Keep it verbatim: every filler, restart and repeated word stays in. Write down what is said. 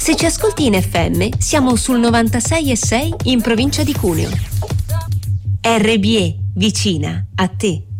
Se ci ascolti in F M, siamo sul novantasei e sei in provincia di Cuneo. R B E, vicina a te.